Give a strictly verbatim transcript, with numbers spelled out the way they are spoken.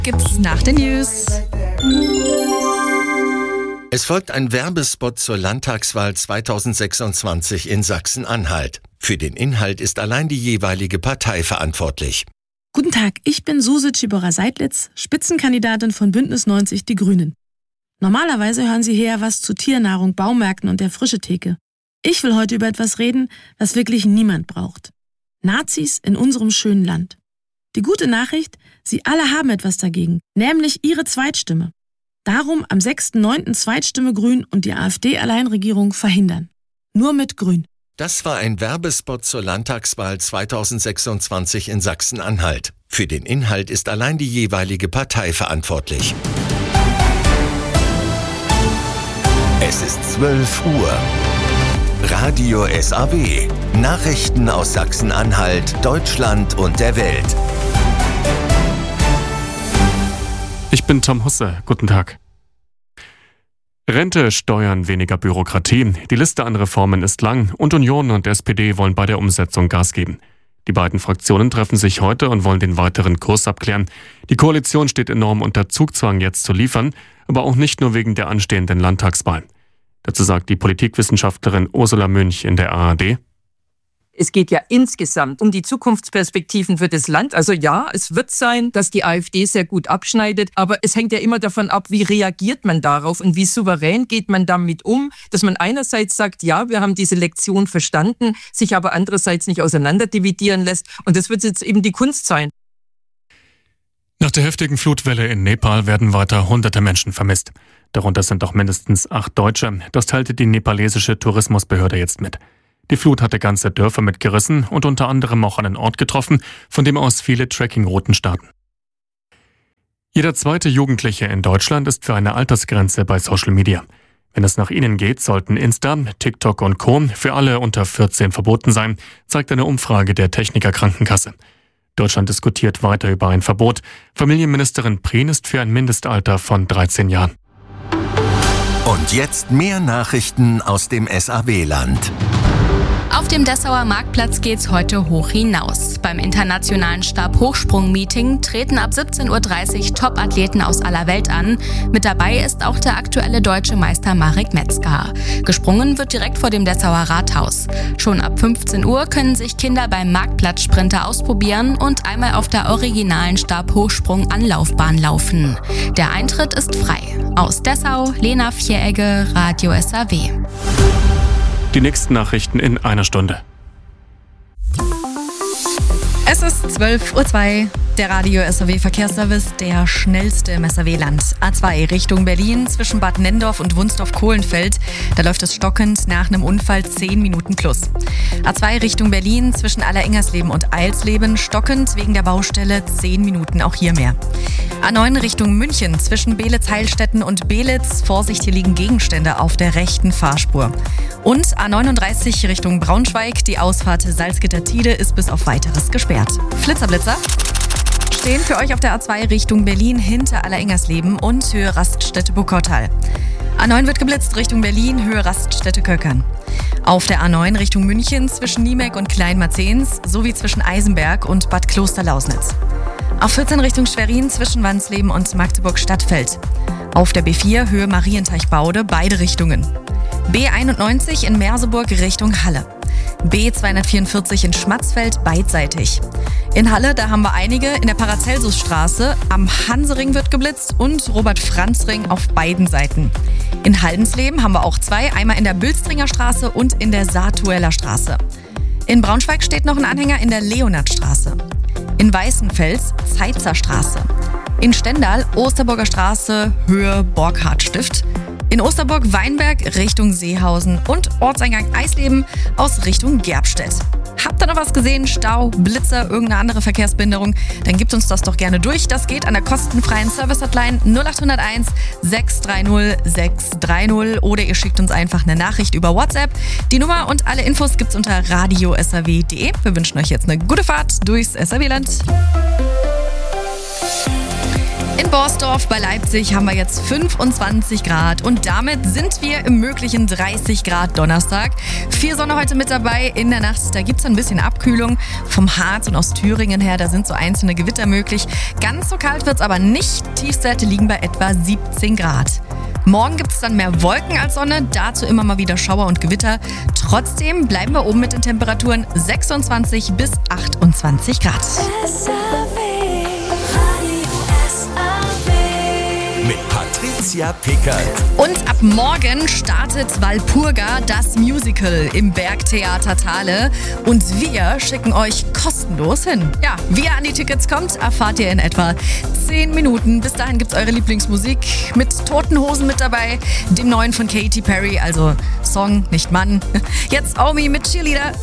gibt's nach den News. Es folgt ein Werbespot zur Landtagswahl zweitausendsechsundzwanzig in Sachsen-Anhalt. Für den Inhalt ist allein die jeweilige Partei verantwortlich. Guten Tag, ich bin Suse Tschibora-Seidlitz, Spitzenkandidatin von Bündnis neunzig Die Grünen. Normalerweise hören Sie hier was zu Tiernahrung, Baumärkten und der Frischetheke. Ich will heute über etwas reden, was wirklich niemand braucht. Nazis in unserem schönen Land. Die gute Nachricht, Sie alle haben etwas dagegen, nämlich Ihre Zweitstimme. Darum am sechsten neunten Zweitstimme Grün und die AfD-Alleinregierung verhindern. Nur mit Grün. Das war ein Werbespot zur Landtagswahl zweitausendsechsundzwanzig in Sachsen-Anhalt. Für den Inhalt ist allein die jeweilige Partei verantwortlich. Es ist zwölf Uhr. Radio S A W. Nachrichten aus Sachsen-Anhalt, Deutschland und der Welt. Ich bin Tom Husse. Guten Tag. Rente, Steuern, weniger Bürokratie. Die Liste an Reformen ist lang und Union und S P D wollen bei der Umsetzung Gas geben. Die beiden Fraktionen treffen sich heute und wollen den weiteren Kurs abklären. Die Koalition steht enorm unter Zugzwang, jetzt zu liefern, aber auch nicht nur wegen der anstehenden Landtagswahl. Dazu sagt die Politikwissenschaftlerin Ursula Münch in der A R D. Es geht ja insgesamt um die Zukunftsperspektiven für das Land. Also ja, es wird sein, dass die AfD sehr gut abschneidet, aber es hängt ja immer davon ab, wie reagiert man darauf und wie souverän geht man damit um, dass man einerseits sagt, ja, wir haben diese Lektion verstanden, sich aber andererseits nicht auseinanderdividieren lässt. Und das wird jetzt eben die Kunst sein. Nach der heftigen Flutwelle in Nepal werden weiter hunderte Menschen vermisst. Darunter sind auch mindestens acht Deutsche. Das teilte die nepalesische Tourismusbehörde jetzt mit. Die Flut hatte ganze Dörfer mitgerissen und unter anderem auch einen Ort getroffen, von dem aus viele Trekkingrouten starten. Jeder zweite Jugendliche in Deutschland ist für eine Altersgrenze bei Social Media. Wenn es nach ihnen geht, sollten Insta, TikTok und Co. für alle unter vierzehn verboten sein, zeigt eine Umfrage der Techniker Krankenkasse. Deutschland diskutiert weiter über ein Verbot. Familienministerin Prien ist für ein Mindestalter von dreizehn Jahren. Und jetzt mehr Nachrichten aus dem S A W-Land. Auf dem Dessauer Marktplatz geht's heute hoch hinaus. Beim internationalen Stabhochsprung-Meeting treten ab siebzehn Uhr dreißig Top-Athleten aus aller Welt an. Mit dabei ist auch der aktuelle deutsche Meister Marek Metzger. Gesprungen wird direkt vor dem Dessauer Rathaus. Schon ab fünfzehn Uhr können sich Kinder beim Marktplatzsprinter ausprobieren und einmal auf der originalen Stabhochsprung-Anlaufbahn laufen. Der Eintritt ist frei. Aus Dessau, Lena Vieregge, Radio S A W. Die nächsten Nachrichten in einer Stunde. Es ist zwölf Uhr zwei. Der Radio S A W Verkehrsservice, der schnellste im S A W-Land. A zwei Richtung Berlin zwischen Bad Nenndorf und Wunsdorf-Kohlenfeld. Da läuft es stockend nach einem Unfall zehn Minuten plus. A zwei Richtung Berlin zwischen Allerengersleben und Eilsleben stockend wegen der Baustelle zehn Minuten, auch hier mehr. A neun Richtung München zwischen Beelitz-Heilstätten und Belitz. Vorsicht, hier liegen Gegenstände auf der rechten Fahrspur. Und A neununddreißig Richtung Braunschweig. Die Ausfahrt Salzgitter-Tide ist bis auf Weiteres gesperrt. Flitzer-Blitzer stehen für euch auf der A zwei Richtung Berlin hinter Allerengersleben und Höhe Raststätte-Buckautal. A neun wird geblitzt Richtung Berlin, Höhe Raststätte-Köckern. Auf der A neun Richtung München zwischen Niemek und Kleinmarzens sowie zwischen Eisenberg und Bad Klosterlausnitz. Auf vierzehn Richtung Schwerin zwischen Wansleben und Magdeburg-Stadtfeld. Auf der B vier Höhe Marienteich-Baude beide Richtungen. B einundneunzig in Merseburg Richtung Halle. B zweihundertvierundvierzig in Schmatzfeld beidseitig. In Halle, da haben wir einige. In der Paracelsusstraße, am Hansering wird geblitzt und Robert-Franz-Ring auf beiden Seiten. In Haldensleben haben wir auch zwei, einmal in der Bülstringer Straße und in der Saartueller Straße. In Braunschweig steht noch ein Anhänger in der Leonardstraße. In Weißenfels Zeitzer Straße. In Stendal Osterburger Straße, Höhe Borchardt-Stift. In Osterburg-Weinberg Richtung Seehausen und Ortseingang Eisleben aus Richtung Gerbstedt. Habt ihr noch was gesehen? Stau, Blitzer, irgendeine andere Verkehrsbehinderung? Dann gebt uns das doch gerne durch. Das geht an der kostenfreien Service-Hotline null acht null eins sechs drei null sechs drei null oder ihr schickt uns einfach eine Nachricht über WhatsApp. Die Nummer und alle Infos gibt's unter radio s a w punkt d e. Wir wünschen euch jetzt eine gute Fahrt durchs S A W-Land. In Borsdorf bei Leipzig haben wir jetzt fünfundzwanzig Grad und damit sind wir im möglichen dreißig Grad Donnerstag. Viel Sonne heute mit dabei. In der Nacht, da gibt es ein bisschen Abkühlung. Vom Harz und aus Thüringen her, da sind so einzelne Gewitter möglich. Ganz so kalt wird es aber nicht. Tiefstwerte liegen bei etwa siebzehn Grad. Morgen gibt es dann mehr Wolken als Sonne, dazu immer mal wieder Schauer und Gewitter. Trotzdem bleiben wir oben mit den Temperaturen sechsundzwanzig bis achtundzwanzig Grad. Mit Patricia Pickert. Und ab morgen startet Walpurga, das Musical im Bergtheater Thale. Und wir schicken euch kostenlos hin. Ja, wie ihr an die Tickets kommt, erfahrt ihr in etwa zehn Minuten. Bis dahin gibt's eure Lieblingsmusik mit Toten Hosen mit dabei, dem neuen von Katy Perry, also Song, nicht Mann. Jetzt Omi mit Cheerleader.